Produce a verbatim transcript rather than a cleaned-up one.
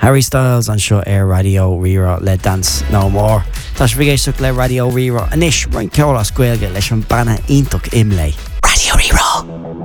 Harry Styles an seo ar Radio Rira le Dance No More. Tá sé bhigéisteach le Radio Rira anis roiin ceolas Gaeilge leis an banna iontach imlé. Radio Rira.